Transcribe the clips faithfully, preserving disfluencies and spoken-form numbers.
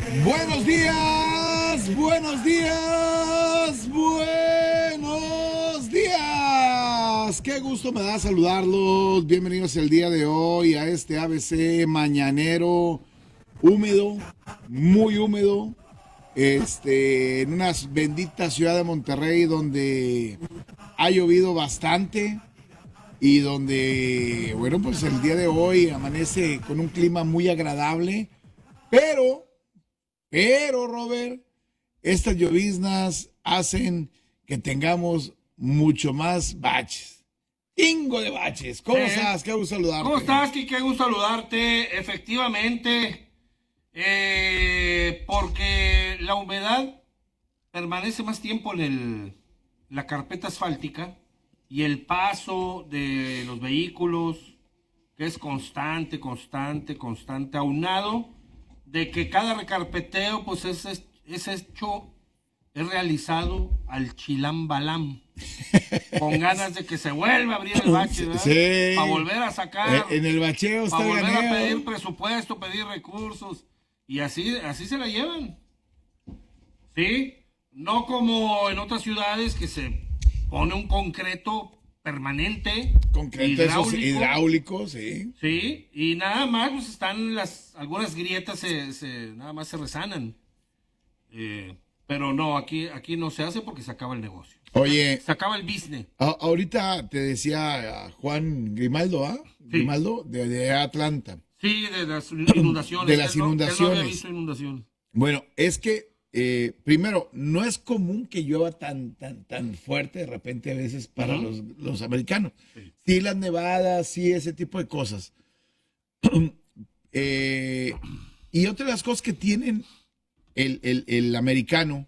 Buenos días, buenos días, buenos días. Qué gusto me da saludarlos. Bienvenidos el día de hoy a este A B C mañanero húmedo, muy húmedo, este, en una bendita ciudad de Monterrey donde ha llovido bastante y donde, bueno, pues el día de hoy amanece con un clima muy agradable, pero Pero, Robert, estas lloviznas hacen que tengamos mucho más baches. Chingo de baches. ¿Cómo Eh, estás? Qué gusto saludarte. ¿Cómo estás, Kike? Qué gusto saludarte. Efectivamente, eh, porque la humedad permanece más tiempo en el, la carpeta asfáltica y el paso de los vehículos, que es constante, constante, constante, aunado de que cada recarpeteo pues es, es, es hecho, es realizado al chilambalam, con ganas de que se vuelva a abrir el bache, ¿verdad? Sí. Para volver a sacar, Eh, en el bacheo está para el volver a ganeo. pedir presupuesto, pedir recursos, y así, así se la llevan, ¿sí? No como en otras ciudades que se pone un concreto permanente, Concreto esos hidráulico, hidráulicos, sí. sí, y nada más pues están las algunas grietas se, se nada más se resanan. Eh, pero no, aquí aquí no se hace porque se acaba el negocio. Oye, Se acaba el business. a- ahorita te decía ah, Juan Grimaldo, ¿ah? Grimaldo, de, de Atlanta. Sí, de las inundaciones. De las Él no- él no había inundaciones. visto inundación. Bueno, es que, eh, primero, no es común que llueva tan, tan, tan fuerte de repente a veces para Ujú. los, los americanos. Sí. Sí, las nevadas, sí, ese tipo de cosas. Eh, y otra de las cosas que tienen el, el- el americano,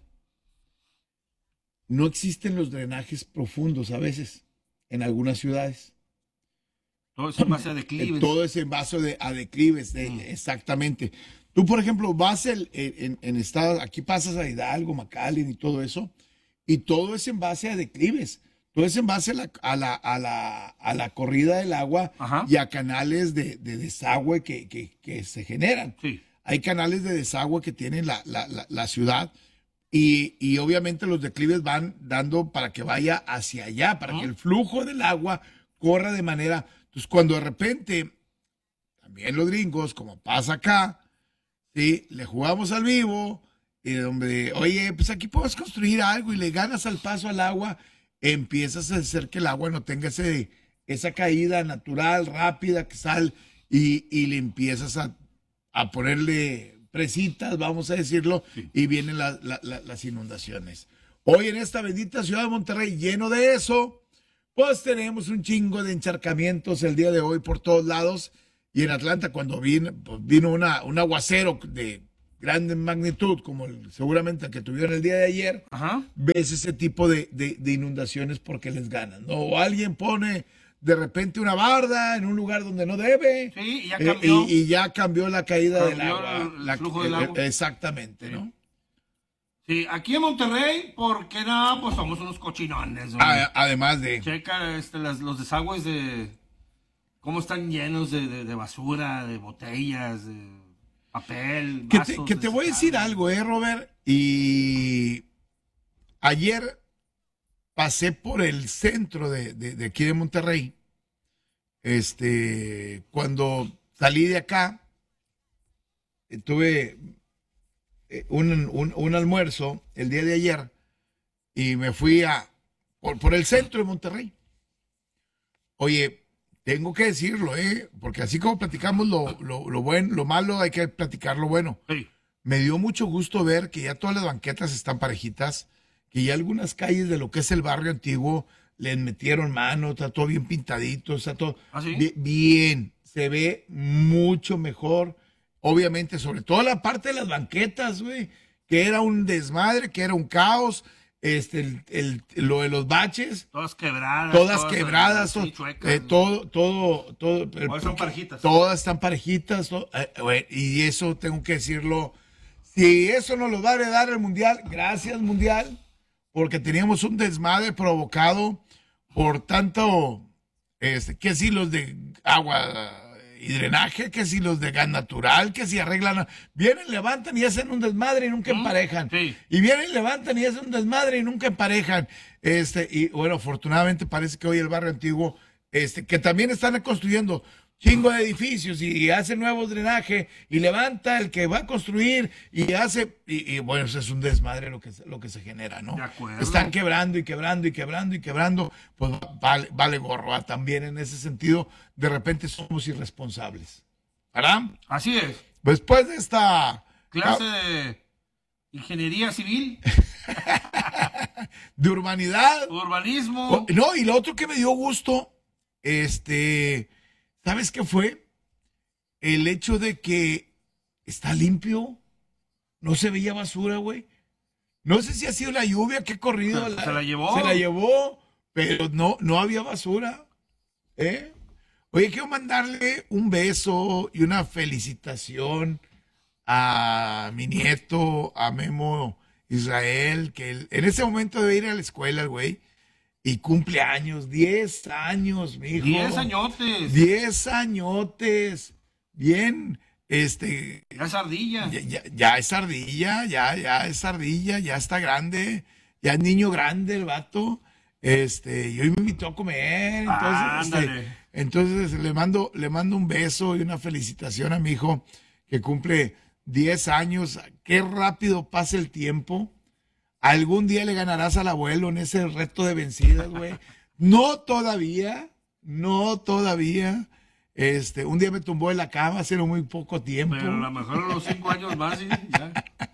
no existen los drenajes profundos a veces en algunas ciudades. Todo eso pasa a Eh, declives. Todo ese vaso de, a declives, de- Mm. exactamente. Tú, por ejemplo, vas el- en, en- en estados, aquí pasas a Hidalgo, McAllen y todo eso, y todo es en base a declives. Todo es en base a la, a la, a la, a la corrida del agua Ajá. y a canales de, de desagüe que, que- que se generan. Sí. Hay canales de desagüe que tiene la, la- la- la ciudad y, y obviamente los declives van dando para que vaya hacia allá, para que el flujo del agua corra de manera... Entonces, cuando de repente, también los gringos, como pasa acá, ¿sí? Le jugamos al vivo y donde, oye, pues aquí puedes construir algo y le ganas al paso al agua, empiezas a hacer que el agua no tenga ese, esa caída natural, rápida, que sal y, y le empiezas a, a ponerle presitas, vamos a decirlo, Sí. y vienen la- la- la- las inundaciones. Hoy en esta bendita ciudad de Monterrey, lleno de eso, pues tenemos un chingo de encharcamientos el día de hoy por todos lados. Y en Atlanta, cuando vino, pues vino una, un aguacero de grande magnitud, como el- seguramente el que tuvieron el día de ayer, Ajá. ves ese tipo de, de- de inundaciones porque les ganan, ¿no? O alguien pone de repente una barda en un lugar donde no debe. Sí, y ya eh, cambió. y, y ya cambió la caída del Cambió agua. el la- flujo del eh, agua. Exactamente, Sí. ¿no? Sí, aquí en Monterrey, porque no, pues somos unos cochinones, güey. A- además de... Checa este, las- los desagües de cómo están llenos de, de- de basura, de botellas, de papel, Que vasos te, que te voy a decir desechables. algo, eh, Robert. Y ayer pasé por el centro de, de- de aquí de Monterrey. Este, cuando salí de acá, eh, tuve eh, un, un- un almuerzo el día de ayer y me fui a por, por el centro de Monterrey. Oye, tengo que decirlo, eh, porque así como platicamos lo, lo, lo bueno, lo malo, hay que platicar lo bueno. Sí. Me dio mucho gusto ver que ya todas las banquetas están parejitas, que ya algunas calles de lo que es el barrio antiguo les metieron mano, está todo bien pintadito, está todo ¿Ah, sí? bi- bien, se ve mucho mejor. Obviamente, sobre todo la parte de las banquetas, güey, que era un desmadre, que era un caos, este, el, el- lo de los baches, Todas quebradas. todas quebradas, así, to- chuecas, eh, ¿no? todo, todo, todo. el- Todas son parejitas. Todas están parejitas, to- eh, güey, y eso tengo que decirlo. Si eso nos lo va a heredar el Mundial, gracias Mundial, porque teníamos un desmadre provocado por tanto, este, que sí, los de agua y drenaje, que si los de gas natural, que si arreglan, vienen, levantan y hacen un desmadre y nunca emparejan. Sí. Y vienen, levantan y hacen un desmadre y nunca emparejan. Este, y bueno, afortunadamente parece que hoy el barrio antiguo, este, que también están construyendo chingo de edificios y hace nuevos drenaje y levanta el que va a construir y hace, y, y bueno, eso es un desmadre lo que, lo que se genera, ¿no? De acuerdo. Están quebrando y quebrando y quebrando y quebrando, pues vale, vale gorro, ¿ah? También en ese sentido, de repente somos irresponsables, ¿verdad? Así es. Después de esta Clase de ingeniería civil, de urbanidad, urbanismo. oh, no, y lo otro que me dio gusto, este, ¿sabes qué fue? El hecho de que está limpio, no se veía basura, güey. No sé si ha sido la lluvia que ha corrido. Se, se la llevó. Se la llevó, pero no, no había basura. ¿Eh? Oye, quiero mandarle un beso y una felicitación a mi nieto, a Memo Israel, que él, en ese momento debe ir a la escuela, güey, y cumple años, diez años, mijo. Diez añotes. Diez añotes. Bien, este, Ya es ardilla. ya, ya, ya es ardilla, ya, ya es ardilla, ya está grande, ya es niño grande el vato. Este, y hoy me invitó a comer, entonces, Ándale. este, entonces le mando, le mando un beso y una felicitación a mi hijo que cumple diez años. Qué rápido pasa el tiempo. Algún día le ganarás al abuelo en ese reto de vencidas, güey. No todavía, no todavía. Este, un día me tumbó en la cama hace no muy poco tiempo. Pero a lo mejor unos cinco años más, sí, ya.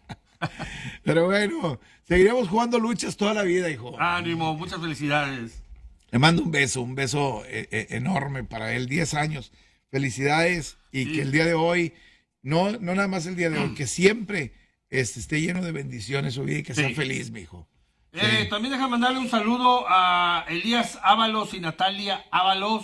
Pero bueno, seguiremos jugando luchas toda la vida, hijo. Ánimo, muchas felicidades. Le mando un beso, un beso eh, eh, enorme para él, diez años. Felicidades y Sí. que el día de hoy, no, no nada más el día de hoy, que siempre este, esté lleno de bendiciones su vida y que sea Sí. feliz, mi hijo. Eh, también deja mandarle un saludo a Elías Ábalos y Natalia Ábalos,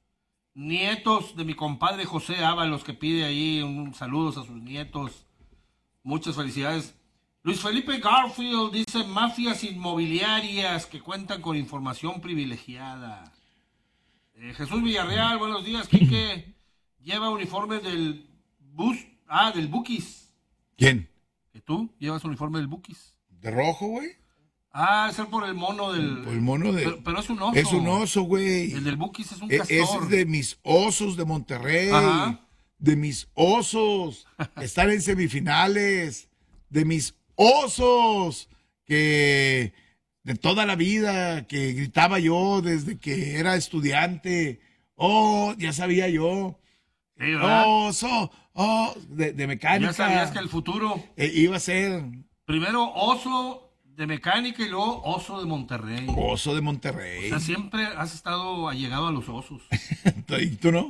nietos de mi compadre José Ábalos, que pide ahí un saludos a sus nietos. Muchas felicidades. Luis Felipe Garfield dice mafias inmobiliarias que cuentan con información privilegiada. Eh, Jesús Villarreal, buenos días, Quique. Lleva uniforme del bus, ah, del Bukis. ¿Quién? ¿Que tú llevas uniforme del Bukis? ¿De rojo, güey? Ah, es el por el mono del... Por el mono de... Pero, pero es un oso. Es un oso, güey. El del Bukis es un E- castor. Ese es de mis osos de Monterrey. Ajá. De mis osos. Están en semifinales. De mis osos. Que de toda la vida, que gritaba yo desde que era estudiante. Oh, ya sabía yo. Sí, ¿verdad? Oso, oh, de, de mecánica. Ya sabías que el futuro, Eh, iba a ser primero oso de mecánica y luego oso de Monterrey. oso de O Monterrey. sea, siempre has estado allegado a los osos. ¿Y tú no?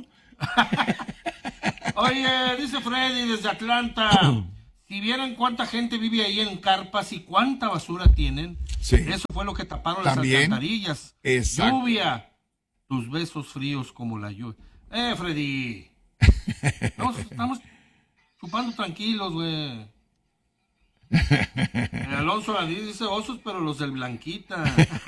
Oye, dice Freddy desde Atlanta. Si vieran cuánta gente vive ahí en carpas y cuánta basura tienen, Sí. eso fue lo que taparon También. las alcantarillas. Exacto. Lluvia, tus besos fríos como la lluvia. Eh, Freddy. Estamos, estamos chupando tranquilos, güey. Eh, Alonso Landín dice osos, pero los del Blanquita.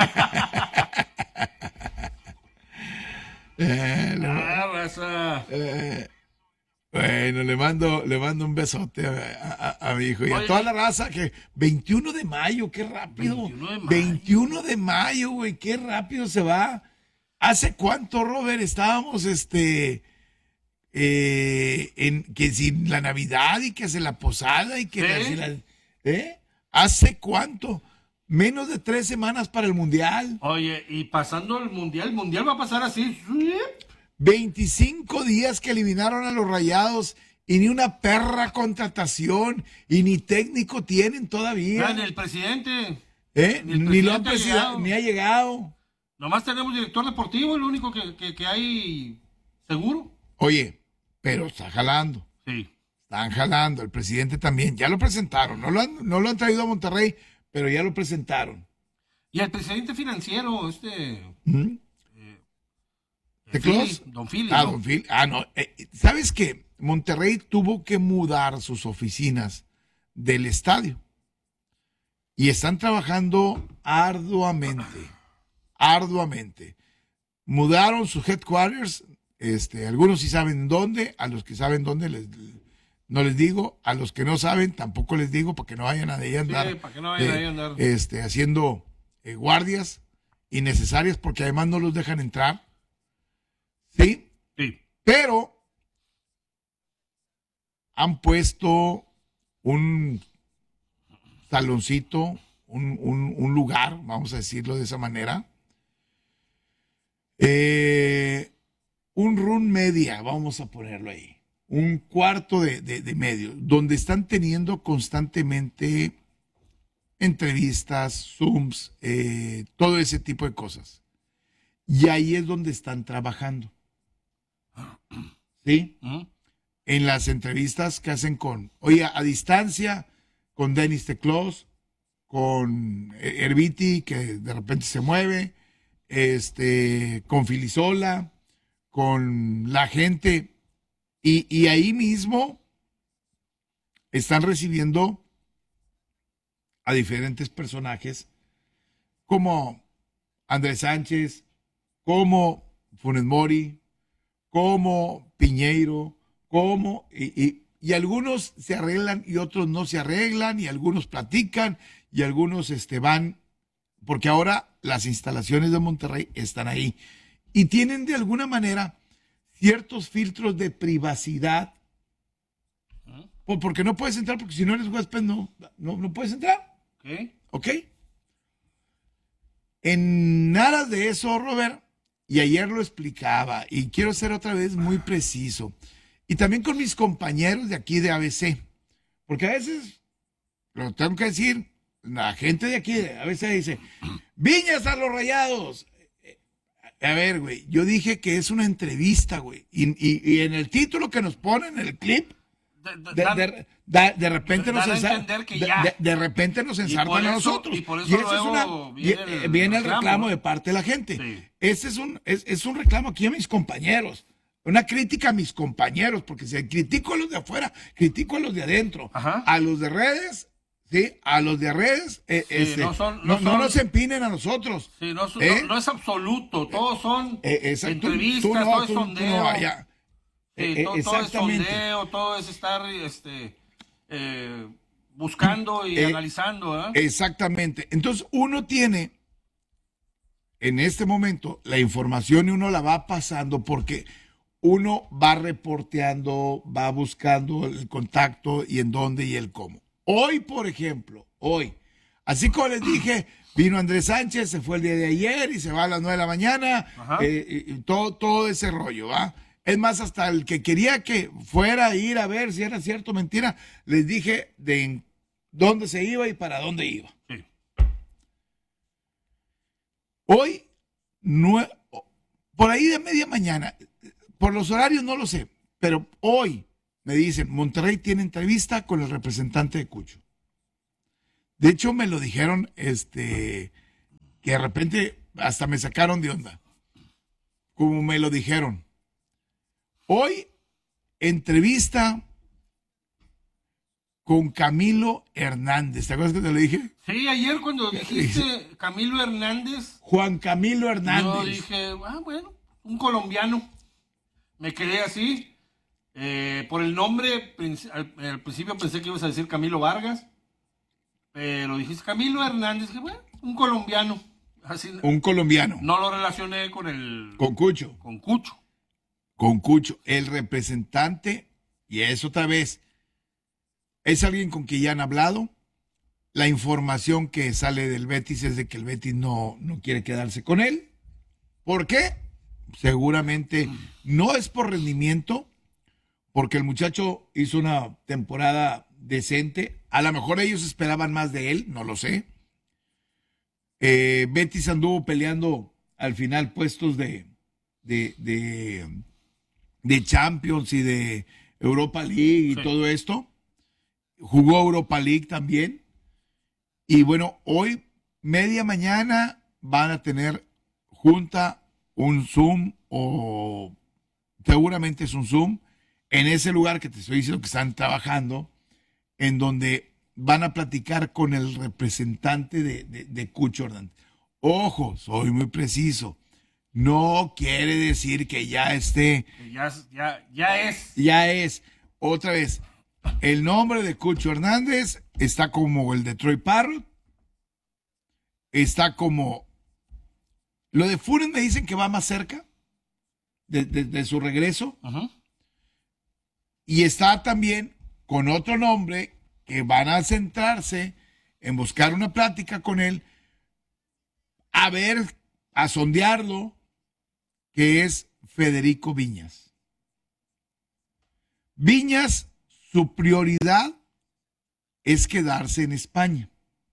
Eh, le- Ah, raza. eh, bueno, le mando, le mando un besote a, a- a mi hijo y a Oye, toda la raza que veintiuno de mayo, qué rápido. veintiuno de mayo. veintiuno de mayo, güey, qué rápido se va. ¿Hace cuánto, Robert, estábamos este eh, en que sin la Navidad y que se la posada y que ¿Sí? la- si la- ¿eh? ¿Hace cuánto? Menos de tres semanas para el Mundial. Oye, y pasando el mundial, el mundial va a pasar así. veinticinco días que eliminaron a los Rayados y ni una perra contratación y ni técnico tienen todavía. Vean, el presidente. ¿Eh? ni el Ni lo han presidente ha presidido, llegado. ni ha llegado. Nomás tenemos director deportivo, es lo único que, que, que hay seguro. Oye, pero está jalando. Sí. Están jalando. El presidente también. Ya lo presentaron. No lo han, no lo han traído a Monterrey, pero ya lo presentaron. Y el presidente financiero, este. ¿Mm? ¿De Philly, Clos? Don Philly. Ah, ¿no? don Phil. Ah, no. Eh, ¿Sabes qué? Monterrey tuvo que mudar sus oficinas del estadio. Y están trabajando arduamente. Arduamente. Mudaron sus headquarters Este, algunos sí saben dónde, a los que saben dónde les, no les digo, a los que no saben tampoco les digo, para que no vayan a de ahí a andar, Sí, para que no vayan eh, ahí a andar. este, haciendo eh, guardias innecesarias, porque además no los dejan entrar. ¿Sí? Sí. Pero han puesto un saloncito, un, un, un lugar, vamos a decirlo de esa manera, eh, un room media, vamos a ponerlo ahí, un cuarto de, de, de medio, donde están teniendo constantemente entrevistas, Zooms, eh, todo ese tipo de cosas. Y ahí es donde están trabajando. ¿Sí? ¿Mm? En las entrevistas que hacen con, oye, a distancia, con Denis Teclos, con Herbiti, que de repente se mueve, este, con Filisola, con la gente, y, y ahí mismo están recibiendo a diferentes personajes, como Andrés Sánchez, como Funes Mori, como Piñeiro, como, y, y, y algunos se arreglan y otros no se arreglan, y algunos platican, y algunos este, van, porque ahora las instalaciones de Monterrey están ahí, y tienen de alguna manera ciertos filtros de privacidad, o porque no puedes entrar, porque si no eres huésped no, no, no puedes entrar. ¿Qué? ¿Ok? En nada de eso, Robert, y ayer lo explicaba, y quiero ser otra vez muy preciso, y también con mis compañeros de aquí de A B C, porque a veces, lo tengo que decir, la gente de aquí de A B C dice, Viñas a los Rayados. A ver, güey, yo dije que es una entrevista, güey, y, y, y en el título que nos ponen, en el clip, de, de, de, de repente nos ensartan, de, de, de repente nos ensartan a nosotros. Y por eso y ese es una, viene, el, viene el reclamo, reclamo ¿no? de parte de la gente. Sí. Ese es un, es, es un reclamo aquí a mis compañeros. Una crítica a mis compañeros, porque si critico a los de afuera, critico a los de adentro. Ajá. A los de redes, sí, a los de redes, eh, sí, este, no, son, no, no, son, no nos empinen a nosotros. Sí, no, ¿eh? no, no es absoluto, todos son eh, entrevistas, tú, tú no, todo es tú, sondeo. Tú no, vaya. Sí, eh, todo, todo es sondeo, todo es estar este, eh, buscando y eh, analizando. ¿eh? Exactamente. Entonces uno tiene en este momento la información y uno la va pasando porque uno va reporteando, va buscando el contacto y en dónde y el cómo. Hoy, por ejemplo, hoy, así como les dije, vino Andrés Sánchez, se fue el día de ayer y se va a las nueve de la mañana, eh, y todo, todo ese rollo, ¿va? Es más, hasta el que quería que fuera a ir a ver si era cierto o mentira, les dije de dónde se iba y para dónde iba. Sí. Hoy, no, por ahí de media mañana, por los horarios no lo sé, pero hoy me dicen, Monterrey tiene entrevista con el representante de Cucho. De hecho, me lo dijeron, este, que de repente hasta me sacaron de onda. Como me lo dijeron. Hoy, entrevista con Camilo Hernández. ¿Te acuerdas que te lo dije? Sí, ayer cuando dijiste Camilo Hernández. Juan Camilo Hernández. Yo dije, ah, bueno, un colombiano. Me quedé así. Eh, por el nombre, al, al principio pensé que ibas a decir Camilo Vargas. Pero dijiste Camilo Hernández. Que bueno, un colombiano. Así, un colombiano. No lo relacioné con el... Con Cucho. Con Cucho. Con Cucho. El representante, y es otra vez, es alguien con quien ya han hablado. La información que sale del Betis es de que el Betis no, no quiere quedarse con él. ¿Por qué? Seguramente no es por rendimiento, porque el muchacho hizo una temporada decente. A lo mejor ellos esperaban más de él, no lo sé. Eh, Betis anduvo peleando al final puestos de, de, de, de Champions y de Europa League y sí. todo esto. Jugó Europa League también. Y bueno, hoy, media mañana, van a tener junta un Zoom, o seguramente es un Zoom, en ese lugar que te estoy diciendo que están trabajando, en donde van a platicar con el representante de, de, de Cucho Hernández. Ojo, soy muy preciso. no quiere decir que ya esté. Ya, ya, ya es. Ya es. Otra vez, el nombre de Cucho Hernández está como el de Troy Parrott. Está como... Lo de Funes me dicen que va más cerca de, de, de su regreso. Uh-huh. Y está también con otro nombre que van a centrarse en buscar una plática con él, a ver, a sondearlo, que es Federico Viñas. Viñas, su prioridad es quedarse en España,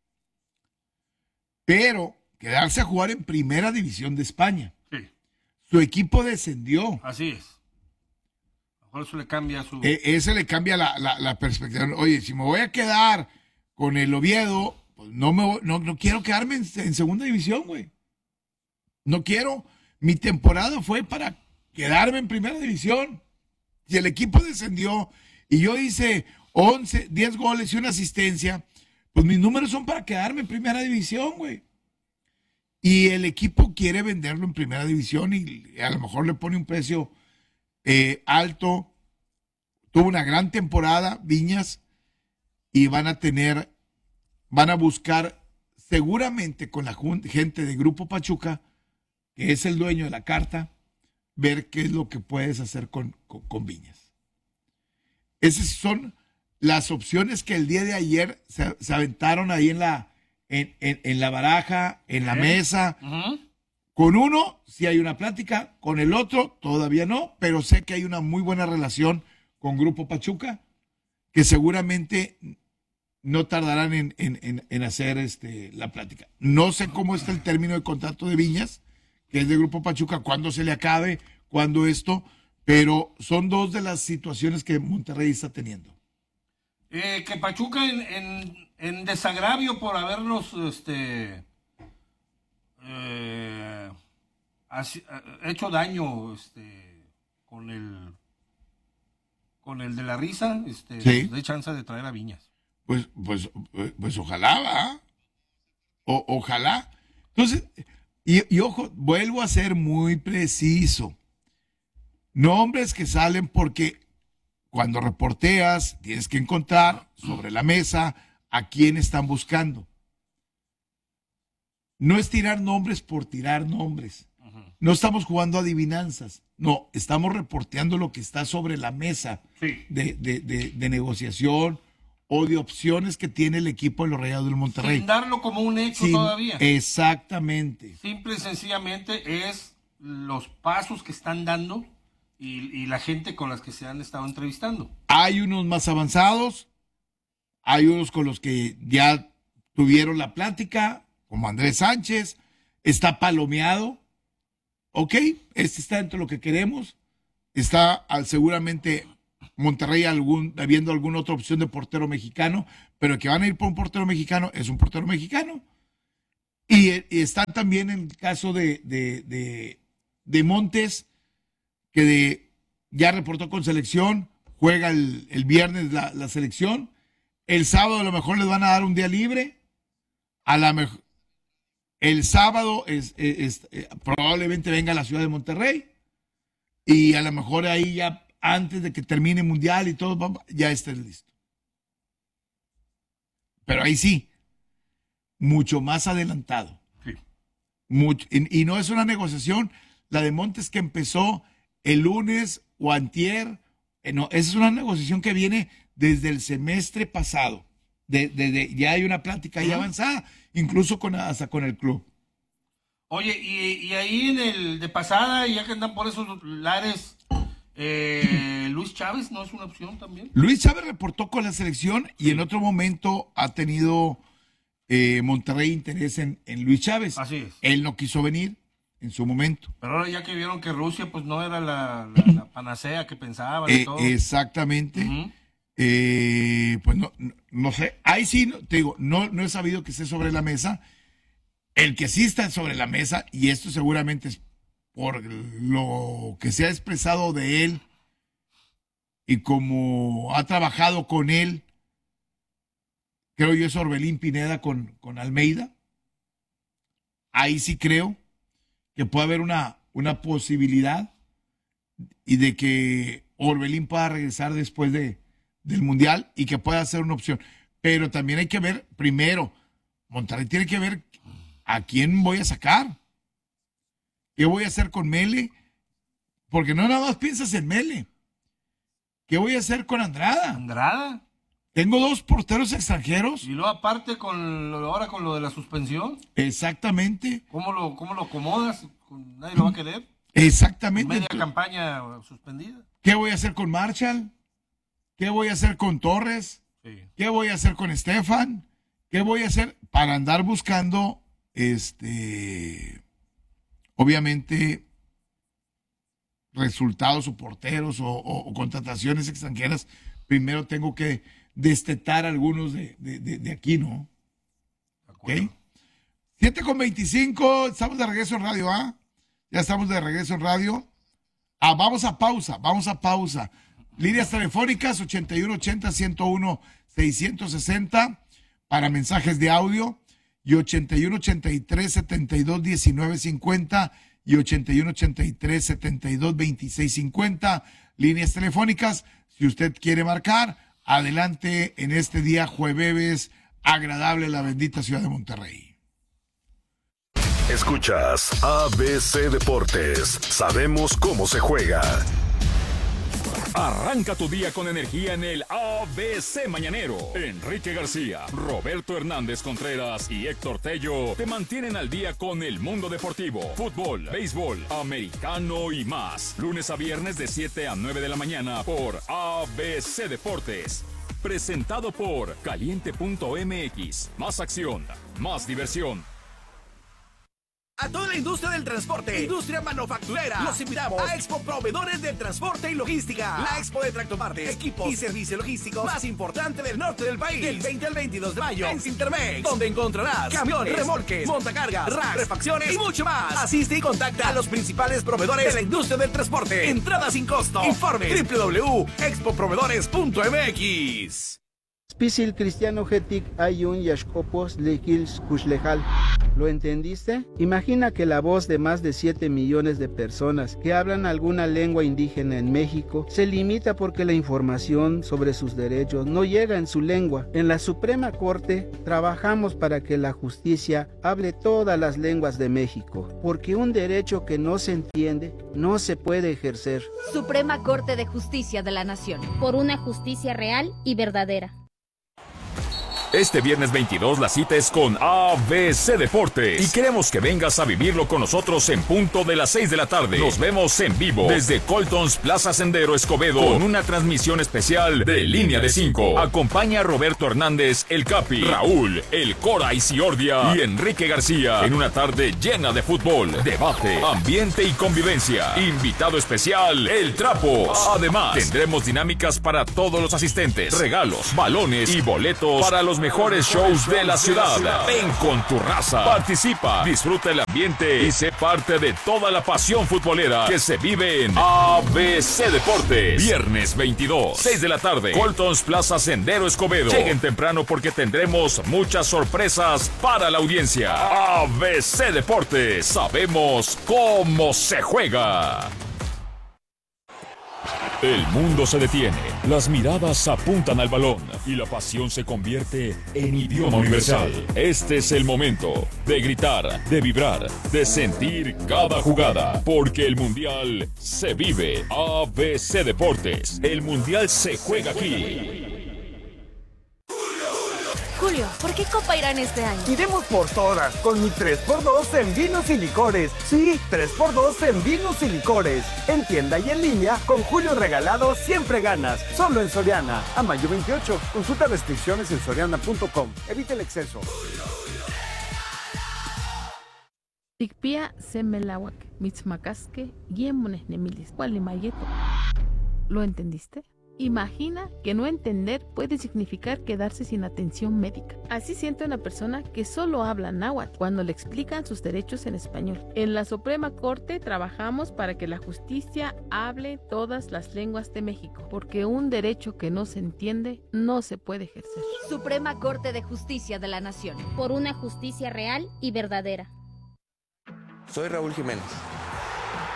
pero quedarse a jugar en Primera División de España. Sí. Su equipo descendió. Así es. A lo mejor eso le cambia su... E- ese le cambia la, la, la perspectiva. Oye, si me voy a quedar con el Oviedo, pues no, me, voy- no, no quiero quedarme en, en Segunda División, güey. No quiero. Mi temporada fue para quedarme en Primera División. Si el equipo descendió y yo hice once, diez goles y una asistencia, pues mis números son para quedarme en Primera División, güey. Y el equipo quiere venderlo en Primera División y a lo mejor le pone un precio eh, alto. Tuvo una gran temporada, Viñas, y van a tener, van a buscar seguramente con la jun- gente de Grupo Pachuca, que es el dueño de la carta, ver qué es lo que puedes hacer con, con, con Viñas. Esas son las opciones que el día de ayer se, se aventaron ahí en la, en, en, en la baraja, en la ¿Eh? mesa. Uh-huh. Con uno sí hay una plática, con el otro todavía no, pero sé que hay una muy buena relación con Grupo Pachuca, que seguramente no tardarán en, en, en, en hacer este, la plática. No sé cómo está el término de contrato de Viñas, que es de Grupo Pachuca, cuándo se le acabe, cuándo esto, pero son dos de las situaciones que Monterrey está teniendo. Eh, que Pachuca en, en, en desagravio por haberlos este, eh, así- eh, hecho daño este, con el con el de la risa, este, Sí. nos dé chance de traer a Viñas. Pues, pues, pues ojalá, ¿va? O, ojalá. Entonces, y, y ojo, vuelvo a ser muy preciso. Nombres que salen porque cuando reporteas tienes que encontrar sobre la mesa a quién están buscando. No es tirar nombres por tirar nombres. No estamos jugando adivinanzas. No, estamos reporteando lo que está sobre la mesa Sí. de, de, de, de negociación o de opciones que tiene el equipo de los Rayados del Monterrey. Sin darlo como un hecho Sin- todavía. Exactamente. Simple y sencillamente es los pasos que están dando y, y la gente con las que se han estado entrevistando. Hay unos más avanzados, hay unos con los que ya tuvieron la plática, como Andrés Sánchez, está palomeado. Ok, este está dentro de lo que queremos. Está al- seguramente Monterrey algún, viendo alguna otra opción de portero mexicano, pero que van a ir por un portero mexicano, es un portero mexicano. Y, y está también en el caso de, de, de, de Montes, que de, ya reportó con selección, juega el, el viernes la, la selección. El sábado a lo mejor les van a dar un día libre. A la mejor, el sábado es, es- es- eh, probablemente venga a la ciudad de Monterrey. Y a lo mejor ahí ya, antes de que termine el mundial y todo, va- ya esté listo. Pero ahí sí, mucho más adelantado. Sí. Mucho- y, y no es una negociación, la de Montes que empezó el lunes o antier. Eh, no, esa es una negociación que viene desde el semestre pasado. De, de- de- ya hay una plática ahí Ujú. avanzada, incluso con, hasta con el club. Oye, y, y ahí en el de pasada, ya que andan por esos lares, eh, Luis Chávez no es una opción también. Luis Chávez reportó con la selección y Sí. en otro momento ha tenido eh, Monterrey interés en, en Luis Chávez. Así es. Él no quiso venir en su momento. Pero ahora ya que vieron que Rusia pues no era la, la- la panacea que pensaban y Eh, todo. exactamente. Ujú. Eh, pues no, no, no sé. Ahí sí, no, te digo, no, no he sabido que esté sobre la mesa. El que sí está sobre la mesa, y esto seguramente es por lo que se ha expresado de él y como ha trabajado con él, creo yo es Orbelín Pineda con, con Almeida. Ahí sí creo que puede haber una, una posibilidad y de que Orbelín pueda regresar después de, del Mundial y que pueda ser una opción. Pero también hay que ver, primero, Monterrey tiene que ver a quién voy a sacar. ¿Qué voy a hacer con Mele? Porque no nada más piensas en Mele. ¿Qué voy a hacer con Andrada? Andrada. Tengo dos porteros extranjeros. Y luego aparte con lo, ahora con lo de la suspensión. Exactamente. ¿Cómo lo, cómo lo acomodas? ¿Nadie lo va a querer? Exactamente. Media campaña suspendida. ¿Qué voy a hacer con Marshall? ¿Qué voy a hacer con Torres? Sí. ¿Qué voy a hacer con Estefan? ¿Qué voy a hacer para andar buscando, este, obviamente, resultados o porteros o, o, o contrataciones extranjeras? Primero tengo que destetar algunos de, de, de, de aquí, ¿no? ¿Okay? siete con veinticinco, estamos de regreso en radio, ¿ah? ¿eh? Ya estamos de regreso en radio. Ah, vamos a pausa, vamos a pausa. Líneas telefónicas ochenta y uno ochenta, ciento uno, seiscientos sesenta para mensajes de audio y ochenta y uno ochenta y tres, setenta y dos, diecinueve cincuenta y ochenta y uno ochenta y tres, setenta y dos, veintiséis cincuenta. Líneas telefónicas, si usted quiere marcar, adelante en este día jueves agradable en la bendita ciudad de Monterrey. Escuchas A B C Deportes. Sabemos cómo se juega. Arranca tu día con energía en el A B C Mañanero. Enrique García, Roberto Hernández Contreras y Héctor Tello te mantienen al día con el mundo deportivo, fútbol, béisbol, americano y más. Lunes a viernes de siete a nueve de la mañana por A B C Deportes. Presentado por Caliente punto M X. Más acción, más diversión. A toda la industria del transporte, industria manufacturera, los invitamos a Expo Proveedores del Transporte y Logística. La Expo de tractopartes, equipos y servicios logísticos más importante del norte del país. Del veinte al veintidós de mayo en Cintermex, donde encontrarás camiones, remolques, montacargas, racks, refacciones y mucho más. Asiste y contacta a los principales proveedores de la industria del transporte. Entrada sin costo. Informe doble u doble u doble u punto expo proveedores punto m x. Spisil Cristiano Getik Ayun Yashkopos Lekils Kushlejal. ¿Lo entendiste? Imagina que la voz de más de siete millones de personas que hablan alguna lengua indígena en México se limita porque la información sobre sus derechos no llega en su lengua. En la Suprema Corte trabajamos para que la justicia hable todas las lenguas de México, porque un derecho que no se entiende no se puede ejercer. Suprema Corte de Justicia de la Nación. Por una justicia real y verdadera. Este viernes veintidós la cita es con A B C Deportes y queremos que vengas a vivirlo con nosotros en punto de las seis de la tarde. Nos vemos en vivo desde Colton's Plaza Sendero Escobedo con una transmisión especial de Línea de cinco. Acompaña a Roberto Hernández, el Capi, Raúl, el Cora y Ciordia y Enrique García en una tarde llena de fútbol, debate, ambiente y convivencia. Invitado especial, El Trapos. Además, tendremos dinámicas para todos los asistentes, regalos, balones y boletos para los mejores shows de la ciudad. Ven con tu raza, participa, disfruta el ambiente y sé parte de toda la pasión futbolera que se vive en A B C Deportes. Viernes veintidós, seis de la tarde, Colton's Plaza Sendero Escobedo. Lleguen temprano porque tendremos muchas sorpresas para la audiencia. A B C Deportes, sabemos cómo se juega. El mundo se detiene, las miradas apuntan al balón y la pasión se convierte en idioma universal. Este es el momento de gritar, de vibrar, de sentir cada jugada, porque el Mundial se vive. A B C Deportes, el Mundial se juega aquí. Julio, ¿por qué Copa Irán este año? Iremos por todas, con mi tres por dos en vinos y licores. Sí, tres por dos en vinos y licores. En tienda y en línea, con Julio regalado siempre ganas. Solo en Soriana. A mayo veintiocho. Consulta restricciones en soriana punto com. Evita el exceso. Tikpia semelawak, mitzmacasque, yemones nemilis, cualimayeto. ¿Lo entendiste? Imagina que no entender puede significar quedarse sin atención médica. Así siente una persona que solo habla náhuatl cuando le explican sus derechos en español. En la Suprema Corte trabajamos para que la justicia hable todas las lenguas de México, porque un derecho que no se entiende no se puede ejercer. Suprema Corte de Justicia de la Nación. Por una justicia real y verdadera. Soy Raúl Jiménez.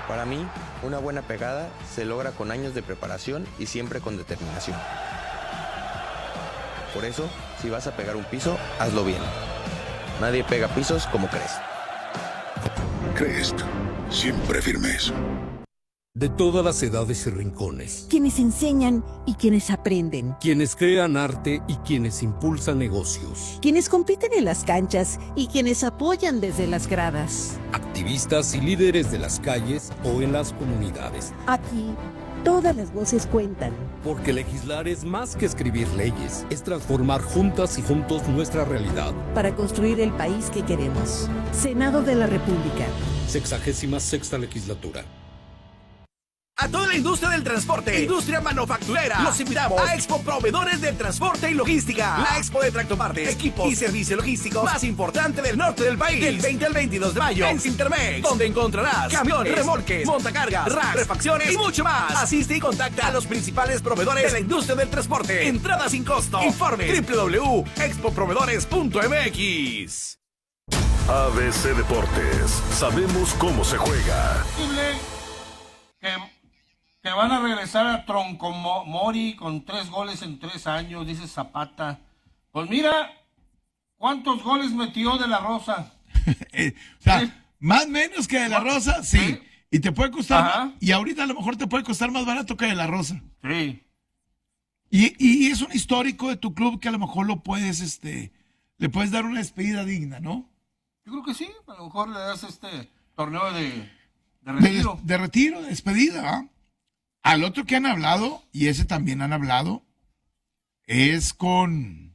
Para mí, una buena pegada se logra con años de preparación y siempre con determinación. Por eso, si vas a pegar un piso, hazlo bien. Nadie pega pisos como Crest. Crest, siempre firmes. De todas las edades y rincones. Quienes enseñan y quienes aprenden. Quienes crean arte y quienes impulsan negocios. Quienes compiten en las canchas y quienes apoyan desde las gradas. Activistas y líderes de las calles o en las comunidades. Aquí, todas las voces cuentan. Porque legislar es más que escribir leyes, es transformar juntas y juntos nuestra realidad. Para construir el país que queremos. Senado de la República. Sexagésima sexta legislatura. A toda la industria del transporte, industria manufacturera, los invitamos a Expo Proveedores del Transporte y Logística. La Expo de tractopartes, equipos y servicio logístico más importante del norte del país. Del veinte al veintidós de mayo en Cintermex, donde encontrarás camiones, remolques, montacargas, racks, refacciones y mucho más. Asiste y contacta a los principales proveedores de la industria del transporte. Entrada sin costo. Informe doble u doble u doble u punto expo proveedores punto m x. A B C Deportes, sabemos cómo se juega. Que, que van a regresar a Troncomori con tres goles en tres años, dice Zapata. Pues mira, ¿cuántos goles metió De La Rosa? eh, o sea, ¿sí? Más o menos que De La Rosa, sí. ¿Sí? Y te puede costar, más, y ahorita a lo mejor te puede costar más barato que De La Rosa. Sí. Y, y es un histórico de tu club que a lo mejor lo puedes, este, le puedes dar una despedida digna, ¿no? Yo creo que sí, a lo mejor le das este torneo de, de retiro. De, de retiro, de despedida. ¿eh? Al otro que han hablado, y ese también han hablado, es con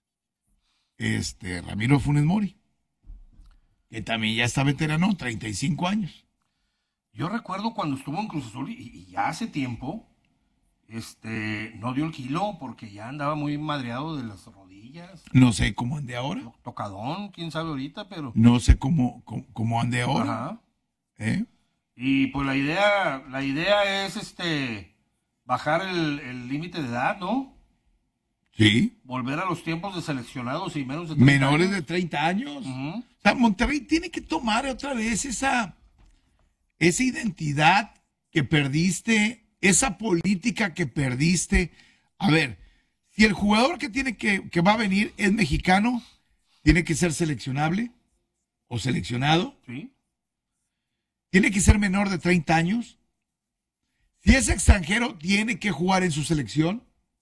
este Ramiro Funes Mori, que también ya está veterano, treinta y cinco años. Yo recuerdo cuando estuvo en Cruz Azul, y, y ya hace tiempo, este, no dio el kilo porque ya andaba muy madreado de las rodillas. No sé cómo ande ahora. Tocadón, quién sabe ahorita, pero... No sé cómo, cómo, cómo ande ahora. Ajá. ¿Eh? Y pues la idea, la idea es este bajar el límite de edad, ¿no? Sí. Volver a los tiempos de seleccionados y menos de treinta menores años. de treinta años. Uh-huh. O sea, Monterrey tiene que tomar otra vez esa, esa identidad que perdiste, esa política que perdiste. A ver, si el jugador que tiene que, que va a venir es mexicano, tiene que ser seleccionable o seleccionado. Sí. Tiene que ser menor de treinta años. Si es extranjero, tiene que jugar en su selección.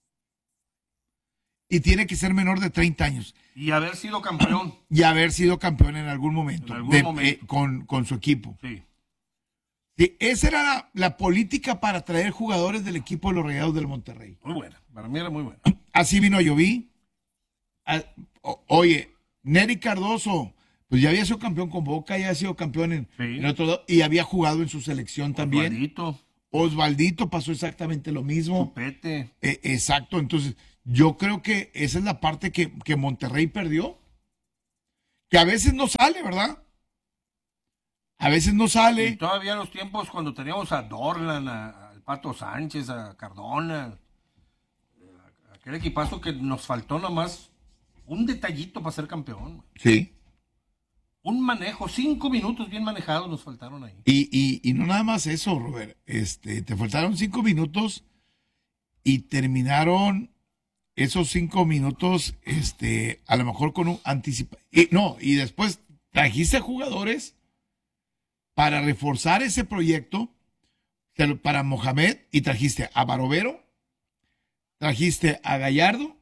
Y tiene que ser menor de treinta años. Y haber sido campeón. Y haber sido campeón en algún momento. En algún de, momento. Eh, con, con su equipo. Sí. Sí, esa era la, la política para traer jugadores del equipo de los Rayados del Monterrey. Muy buena. Para mí era muy buena. Así vino Lloví. A, o, oye, Nery Cardoso, pues ya había sido campeón con Boca, ya había sido campeón en, sí. en otro lado, y había jugado en su selección también. Osvaldito. Osvaldito pasó exactamente lo mismo. Chupete. Eh, exacto, entonces yo creo que esa es la parte que, que Monterrey perdió. Que a veces no sale, ¿verdad? A veces no sale. Y todavía en los tiempos cuando teníamos a Dorlan, a, al Pato Sánchez, a Cardona, a, a aquel equipazo que nos faltó nomás un detallito para ser campeón. Sí. Un manejo, cinco minutos bien manejados nos faltaron ahí. Y, y, y no nada más eso, Robert. Este, te faltaron cinco minutos y terminaron esos cinco minutos, este, a lo mejor con un anticipa. Y, no, y después trajiste jugadores para reforzar ese proyecto para Mohamed y trajiste a Barovero, trajiste a Gallardo,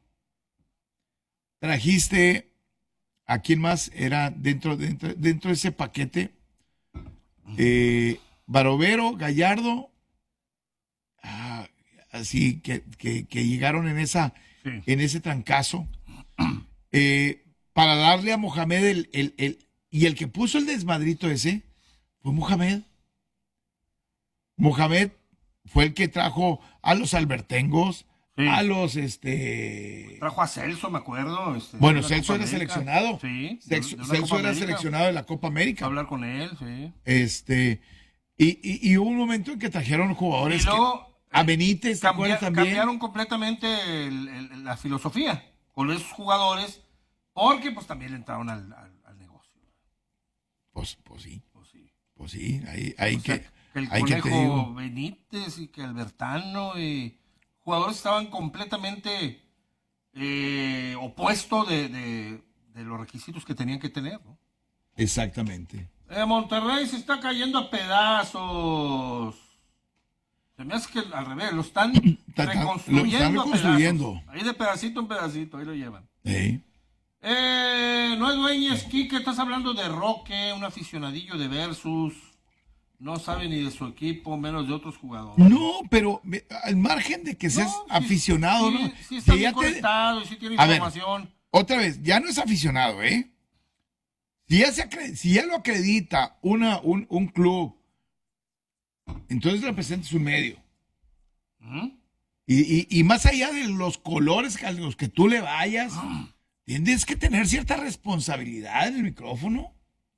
trajiste a quién más era dentro, dentro, dentro de ese paquete, eh, Barovero, Gallardo, ah, así que, que, que llegaron en esa, sí. en ese trancazo, eh, para darle a Mohamed el, el, el, y el que puso el desmadrito ese fue Mohamed. Mohamed fue el que trajo a los albertengos, sí. a los, este... Trajo a Celso, me acuerdo. Este, bueno, Celso era América. seleccionado. Sí. Celso, Celso era América. seleccionado de la Copa América. Hablar con él, sí. Este, y, y, y hubo un momento en que trajeron jugadores y luego, que, a Benítez, ¿te cambia, acuerdas también? Cambiaron completamente el, el, la filosofía con esos jugadores, porque pues también le entraron al, al, al negocio. Pues, pues sí. Pues sí. Pues sí, ahí, ahí o sea, que... Que el Ay, ¿qué te Conejo digo? Benítez y que Albertano y jugadores estaban completamente eh, opuestos de, de, de los requisitos que tenían que tener, ¿no? Exactamente. Eh, Monterrey se está cayendo a pedazos. Se me hace que al revés, lo están Ta- ta- reconstruyendo, lo están a reconstruyendo. pedazos. Ahí de pedacito en pedacito, ahí lo llevan. Sí. Eh, no es Dueñez, Quique, estás hablando de Roque, un aficionadillo de Versus. No sabe ni de su equipo, menos de otros jugadores. No, pero me- al margen de que seas No, sí, aficionado, sí, ¿no? sí está Que bien ya te- conectado y sí tiene A ver, información. otra vez, ya no es aficionado, ¿eh? Si ya, se acre- si ya lo acredita una, un, un club, entonces representa su medio. ¿Mm? Y, y- y más allá de los colores a los que tú le vayas, tienes que tener cierta responsabilidad en el micrófono.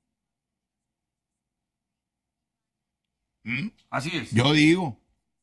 ¿Mm? Así es. Yo digo,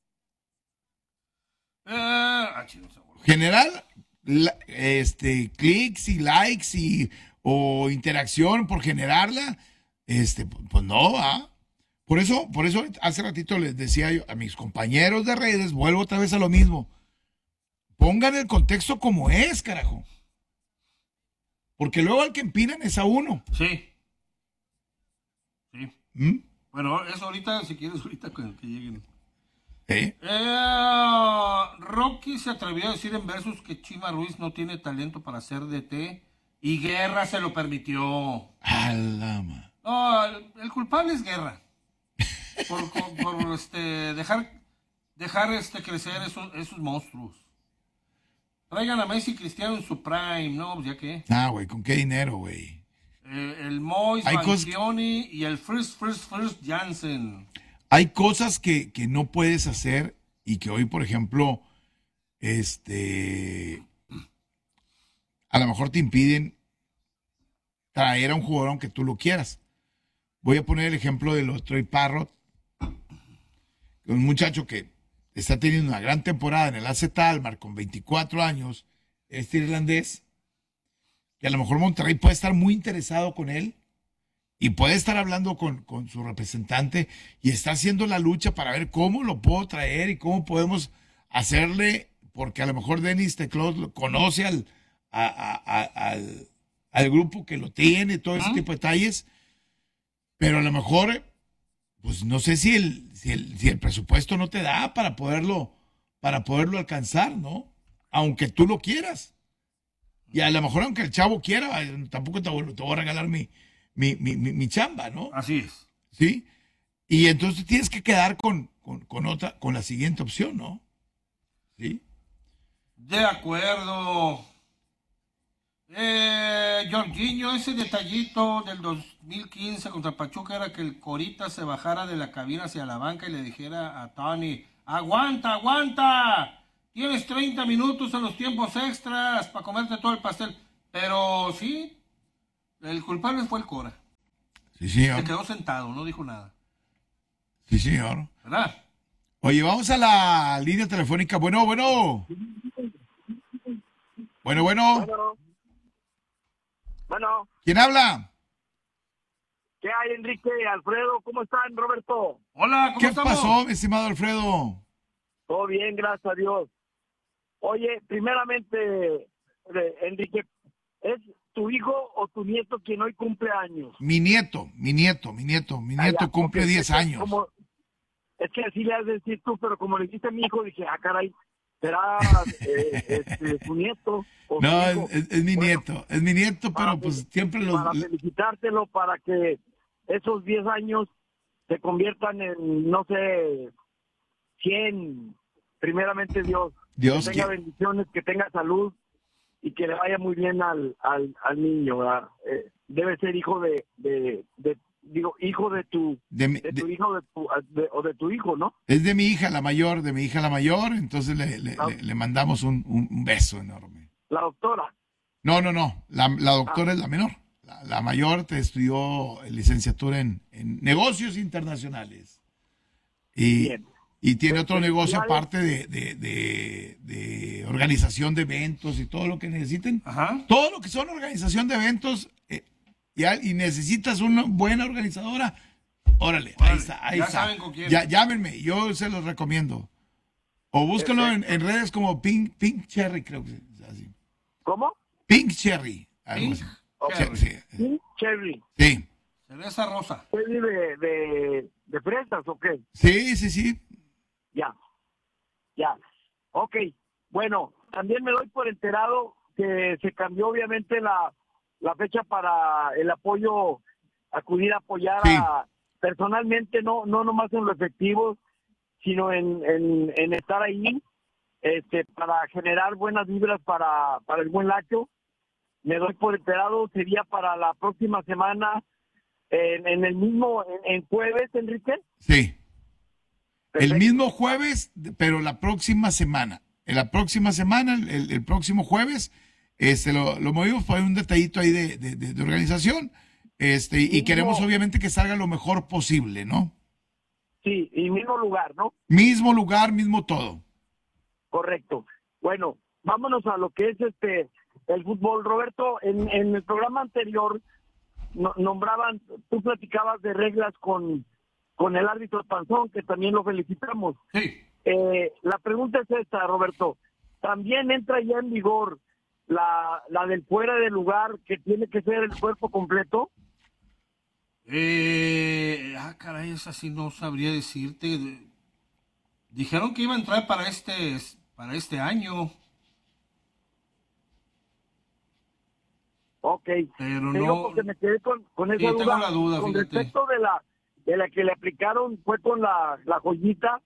Eh, ah, chino, se volvió. general, la- este, clics y likes y o interacción por generarla, este, pues no va. Por eso, por eso hace ratito les decía yo a mis compañeros de redes, vuelvo otra vez a lo mismo. Pongan el contexto como es, carajo. Porque luego al que empinan es a uno. Sí. Sí. ¿Mm? Bueno, eso ahorita, si quieres, ahorita que, que lleguen. ¿Eh? Eh, Rocky se atrevió a decir en Versus que Chima Ruiz no tiene talento para ser D T y Guerra se lo permitió. Alama. No, el, el culpable es Guerra. Por, por, por, este, dejar, dejar este, crecer esos, esos monstruos. Traigan a Messi y Cristiano en su prime, ¿no? Pues ya que. Ah, güey, ¿con qué dinero, güey? Eh, el Mois, Hay cosas- Banchioni y el First, First, First Jansen. Hay cosas que, que no puedes hacer y que hoy, por ejemplo, este, a lo mejor te impiden traer a un jugador aunque tú lo quieras. Voy a poner el ejemplo de los Troy Parrott, un muchacho que está teniendo una gran temporada en el A Z Almar con veinticuatro años, este irlandés, que a lo mejor Monterrey puede estar muy interesado con él y puede estar hablando con, con su representante y está haciendo la lucha para ver cómo lo puedo traer y cómo podemos hacerle, porque a lo mejor Denis Teclos conoce al, a- a- a- al, al grupo que lo tiene, todo ese tipo de detalles, pero a lo mejor, pues no sé si el, si el, si el presupuesto no te da para poderlo, para poderlo alcanzar, ¿no? Aunque tú lo quieras. Y a lo mejor aunque el chavo quiera, tampoco te voy, te voy a regalar mi, mi, mi, mi, mi chamba, ¿no? Así es. ¿Sí? Y entonces tienes que quedar con, con, con otra, con la siguiente opción, ¿no? ¿Sí? De acuerdo. Eh, Jorginho, ese detallito del dos mil quince contra Pachuca era que el Corita se bajara de la cabina hacia la banca y le dijera a Tony, aguanta, aguanta, tienes treinta minutos en los tiempos extras para comerte todo el pastel. Pero sí, el culpable fue el Cora. Sí, señor. Se quedó sentado, no dijo nada. Sí, señor. ¿Verdad? Oye, vamos a la línea telefónica. Bueno, bueno. Bueno, bueno. Bueno. Bueno. ¿Quién habla? ¿Qué hay, Enrique? Alfredo, ¿cómo están, Roberto? Hola, ¿cómo ¿Qué estamos? pasó, mi estimado Alfredo? Todo bien, gracias a Dios. Oye, primeramente, eh, Enrique, ¿es tu hijo o tu nieto quien hoy cumple años? Mi nieto, mi nieto, mi nieto, mi nieto Ah, ya, cumple ok, diez es que años. como- es que así le has de decir tú, pero como le dijiste a mi hijo, dije, ah, caray, ¿será eh, este, su nieto? O No, su es, hijo? es- es mi Bueno, nieto, es mi nieto, pero para pues fel- siempre los... Para felicitártelo, para que esos diez años se conviertan en, no sé, cien, primeramente Dios. Dios que tenga quiera. bendiciones, que tenga salud y que le vaya muy bien al, al, al niño, ¿verdad? Eh, debe ser hijo de, de, de- digo, hijo de tu, De mi- de tu hijo de tu, de- o de tu hijo, ¿no? Es de mi hija la mayor, de mi hija la mayor, entonces le, le- Ah. le- le mandamos un, un- un beso enorme. La doctora. No, no, no, la, la doctora Ah. es la menor. La, la mayor te estudió licenciatura en, en negocios internacionales. Y, Bien. y tiene otro negocio felicidades. aparte de, de- de- de organización de eventos y todo lo que necesiten. Ajá. Todo lo que son organización de eventos eh, y, al- y necesitas una buena organizadora, Órale, ahí está, ahí ya está. saben con quién. Ya, llámenme, yo se los recomiendo. O búsquenlo en, en redes como Pink, Pink Cherry, creo que es así. ¿Cómo? Pink Cherry. Algo Pink así. Cherry. Sí, sí. Pink Cherry. Sí. Cereza rosa. ¿Cherry de, de, de fresas o qué? Sí, sí, sí. Ya, ya. Ok, bueno, también me doy por enterado que se cambió obviamente la, la fecha para el apoyo, acudir a apoyar Sí. a, personalmente, no no nomás en lo efectivo, sino en, en, en estar ahí este, para generar buenas vibras para, para el buen Lacho. Me doy por enterado, sería para la próxima semana, en, en el mismo, en, en jueves, Enrique. Sí. El Perfecto. mismo jueves, pero la próxima semana. En la próxima semana, el, el- el próximo jueves, este, lo, lo movimos por un detallito ahí de, de- de- de organización. Este, y Mismo- queremos obviamente que salga lo mejor posible, ¿no? Sí, y mismo lugar, ¿no? Mismo lugar, mismo todo. Correcto. Bueno, vámonos a lo que es este el fútbol. Roberto, en, en el programa anterior no- nombraban, tú platicabas de reglas con, con el árbitro Panzón, que también lo felicitamos. Sí. Eh, la pregunta es esta, Roberto. ¿También entra ya en vigor la, la del fuera de lugar, que tiene que ser el cuerpo completo? Eh, ah, caray, esa sí no sabría decirte. Dijeron que iba a entrar para este, para este año. Ok. Pero Te digo no. porque me quedé con, con esa Sí, tengo duda. la duda, con fíjate. respecto de la de la que le aplicaron fue con la, la joyita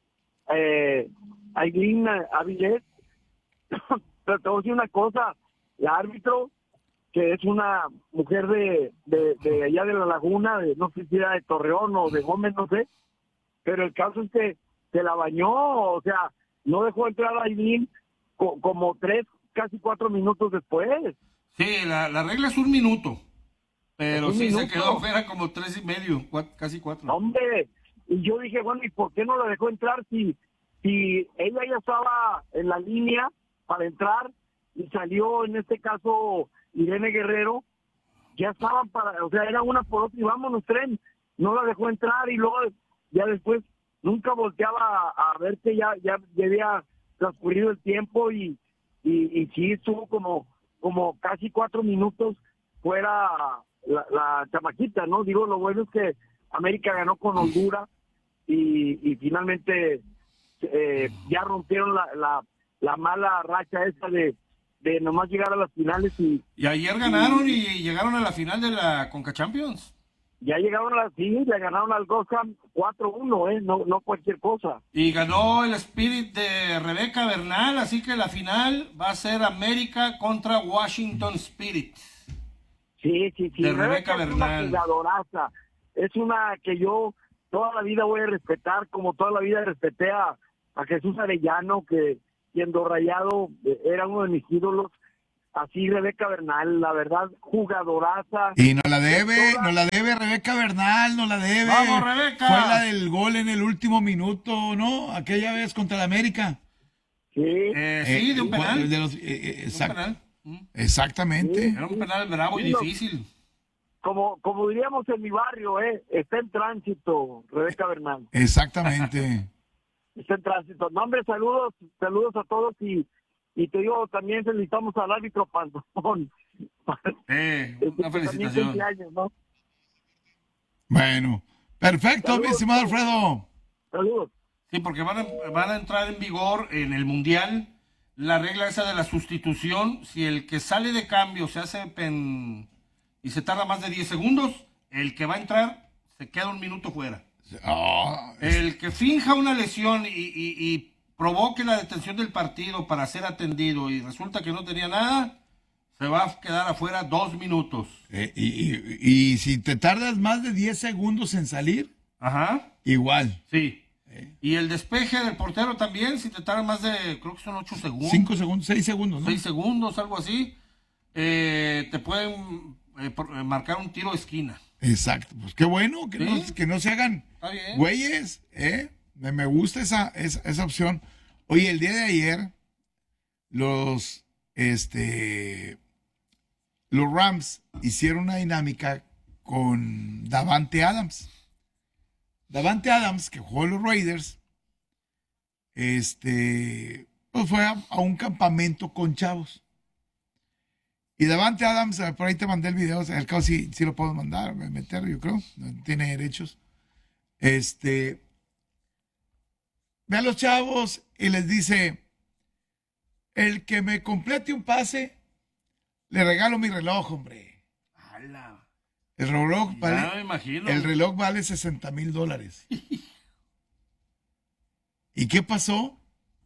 eh, Aileen Avilés. Pero te voy a decir una cosa, la árbitro, que es una mujer de, de, de allá de la Laguna, de, no sé si era de Torreón o de Gómez, no sé, pero el caso es que se la bañó, o sea, no dejó entrar a Aileen co- como tres, casi cuatro minutos después. Sí, la, la regla es un minuto. Pero Un sí minuto. se quedó fuera como tres y medio, cua- casi cuatro. Hombre, y yo dije, bueno, ¿y por qué no la dejó entrar si, si ella ya estaba en la línea para entrar y salió, en este caso, Irene Guerrero? Ya estaban para, o sea, era una por otra y vámonos, tren. No la dejó entrar y luego, ya después, nunca volteaba a, a ver que ya, ya, ya había transcurrido el tiempo y, y, y sí estuvo como, como casi cuatro minutos fuera la, la chamaquita, ¿no? Digo, lo bueno es que América ganó con Honduras y, y finalmente eh, ya rompieron la, la, la mala racha esta de, de nomás llegar a las finales y... Y ayer ganaron y llegaron a la final de la Conca Champions. Ya llegaron a la sí, le ganaron al Gotham cuatro uno, ¿eh? No, no cualquier cosa. Y ganó el Spirit de Rebeca Bernal, así que la final va a ser América contra Washington Spirit. Sí, sí, sí. De Rebeca es una Bernal. jugadoraza. Es una que yo toda la vida voy a respetar, como toda la vida respeté a, a Jesús Arellano, que siendo Rayado eh, era uno de mis ídolos. Así Rebeca Bernal, la verdad, jugadoraza. Y nos la debe, nos la debe Rebeca Bernal, nos la debe. ¡Vamos, Rebeca! Fue la del gol en el último minuto, ¿no? Aquella vez contra el América. Sí. Eh, sí, de un penal. de los- eh, eh, De un exact- penal. Mm. Exactamente. Era un penal bravo y Sí, no. difícil. Como, como diríamos en mi barrio, eh, está en tránsito, Rebeca Bernal. Exactamente. Está en tránsito. No, hombre, saludos, saludos a todos y, y te digo, también felicitamos al árbitro Panzón. Eh, Que una también felicitación. cumple años, ¿no? Bueno, perfecto, mi Saludos. estimado Alfredo. Saludos. Sí, porque van a, van a entrar en vigor en el Mundial la regla esa de la sustitución. Si el que sale de cambio se hace pen- y se tarda más de diez segundos, el que va a entrar se queda un minuto fuera. Ah, El que finja una lesión y, y- y provoque la detención del partido para ser atendido y resulta que no tenía nada, se va a quedar afuera dos minutos. eh, y, y- y si te tardas más de diez segundos en salir, Ajá, igual. sí. Y el despeje del portero también, si te tarda más de, creo que son ocho segundos. Cinco segundos, seis segundos, ¿no? seis segundos, algo así, eh, te pueden eh, por- eh, marcar un tiro de esquina. Exacto. Pues qué bueno que, Sí. no, que no se hagan Está bien. güeyes, ¿eh? Me, me gusta esa, esa, esa opción. Oye, el día de ayer, los, este, los Rams hicieron una dinámica con Davante Adams. Davante Adams, que jugó en los Raiders, este, pues fue a, a un campamento con chavos. Y Davante Adams, por ahí te mandé el video, al cabo sí, sí lo puedo mandar, meter, yo creo, no tiene derechos. Este, ve a los chavos y les dice, el que me complete un pase, le regalo mi reloj, hombre. ¡Hala! El reloj vale, ya me imagino. El reloj vale sesenta mil dólares. ¿Y qué pasó?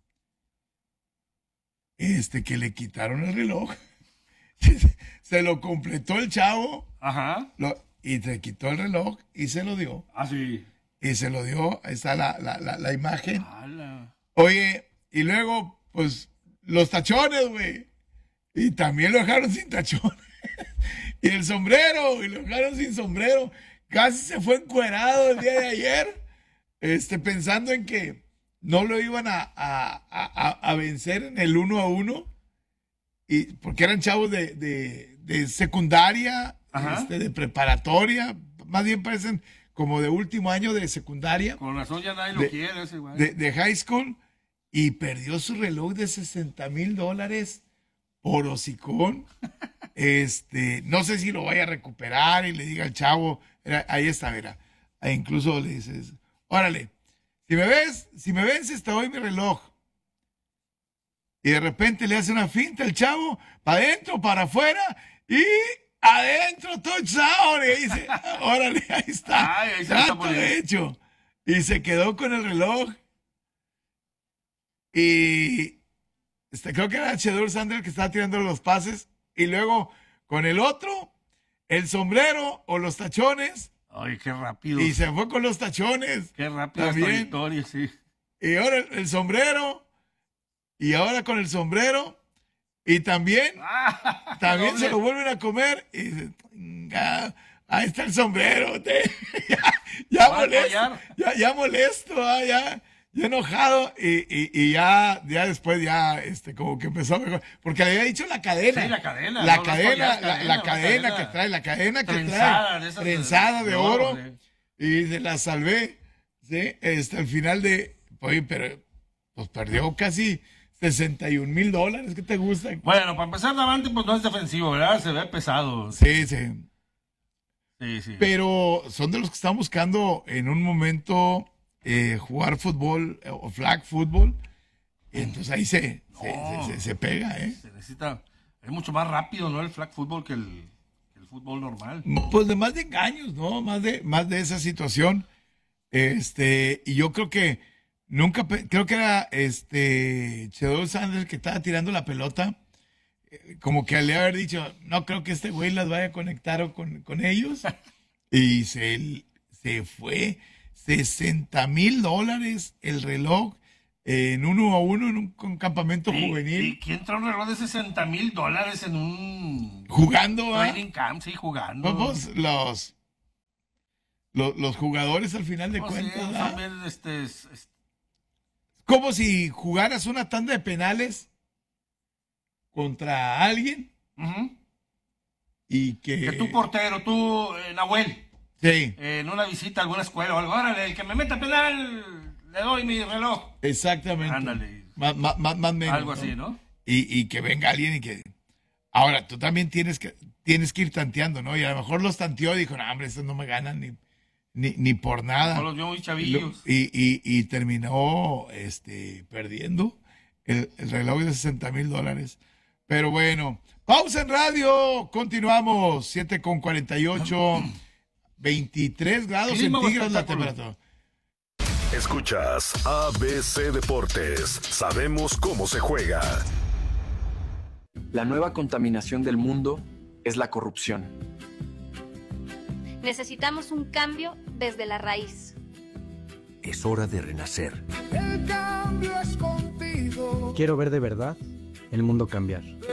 Este, que le quitaron el reloj. Se lo completó el chavo. Ajá. Lo, y se quitó el reloj y se lo dio. Ah, sí. Y se lo dio. Ahí está la, la, la, la imagen. ¡Hala! Oye, y luego, pues, los tachones, güey. Y también lo dejaron sin tachones. Y el sombrero, y lo dejaron sin sombrero. Casi se fue encuerado el día de ayer. Este, pensando en que no lo iban a, a, a, a vencer en el uno a uno. Y porque eran chavos de, de, de secundaria, este, de preparatoria. Más bien parecen como de último año de secundaria. Con razón ya nadie lo de, quiere ese güey. De, de high school. Y perdió su reloj de sesenta mil dólares por hocicón. Este, no sé si lo vaya a recuperar y le diga al chavo, era, ahí está, mira. Ahí incluso le dices, órale, si me ves, si me vences te doy mi reloj. Y de repente le hace una finta el chavo, para adentro, para afuera, y adentro, touchdown. Y dice, órale, ahí está. Ay, ahí se trato de hecho. Y se quedó con el reloj. Y este, creo que era Shedeur Sanders que estaba tirando los pases. Y luego con el otro, el sombrero o los tachones. Ay, qué rápido. Y se fue con los tachones. Qué rápido esta victoria, sí. Y ahora el, el sombrero. Y ahora con el sombrero. Y también, ah, también se lo vuelven a comer. Y dice, ahí está el sombrero. Te, ya ya molesto. Ya, ya molesto, ah, ya. Ya enojado y, y, y ya, ya después ya, este, como que empezó mejor, porque le había dicho la cadena. Sí, la cadena. La no, cadena, no la, la, la cadena, cadena que trae, la cadena que trenzada, trae. De trenzada de, de oro. oro sí. Y se la salvé, ¿sí? Este, al final de, oye, pero, pues perdió casi sesenta y un mil dólares, ¿qué te gusta? Bueno, para empezar, Davante, pues no es defensivo, ¿verdad? Se ve pesado. Sí, sí. Sí, sí. Pero son de los que están buscando en un momento... Eh, jugar fútbol eh, o flag fútbol, entonces ahí se, no, se, se, se pega, ¿eh? Se necesita, es mucho más rápido, ¿no? El flag fútbol que el, que el fútbol normal. Pues de más de engaños, ¿no? Más de, más de esa situación. Este, y yo creo que nunca, creo que era este Shedeur Sanders que estaba tirando la pelota, eh, como que le haber dicho, no creo que este güey las vaya a conectar con, con ellos, y se, se fue. sesenta mil dólares el reloj eh, en uno a uno en un, un campamento ¿Y, juvenil. ¿Y quién trae un reloj de sesenta mil dólares en un jugando? Training ¿eh? camp, sí, jugando. Pues, los, los los jugadores al final de pues cuentas. Sí, también, este, es, es... como si jugaras una tanda de penales contra alguien uh-huh. y que... Que tú portero, tú, eh, Nahuel. Sí. Eh, en una visita a alguna escuela o algo, órale, el que me meta penal, le doy mi reloj. Exactamente. Ándale. Más, más, más, más menos, algo así, ¿no? Y, y que venga alguien y que... Ahora, tú también tienes que, tienes que ir tanteando, ¿no? Y a lo mejor los tanteó y dijo, no, hombre, estos no me ganan ni, ni, ni por nada. No los vio muy chavillos. Y, y, y terminó este, perdiendo el, el reloj de sesenta mil dólares. Pero bueno, pausa en radio, continuamos, siete con cuarenta y ocho... veintitrés grados centígrados la temperatura. Escuchas A B C Deportes. Sabemos cómo se juega. La nueva contaminación del mundo es la corrupción. Necesitamos un cambio desde la raíz. Es hora de renacer. El cambio es contigo. Quiero ver de verdad el mundo cambiar.